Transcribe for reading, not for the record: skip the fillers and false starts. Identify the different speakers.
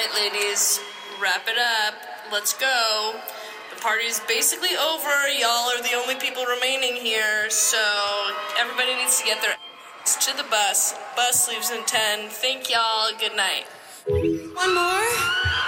Speaker 1: right, ladies, wrap it up. Let's go. The party's basically over. Y'all are the only people remaining here, so everybody needs to get their ass to the bus. Bus leaves in 10. Thank y'all. Good night.
Speaker 2: One more?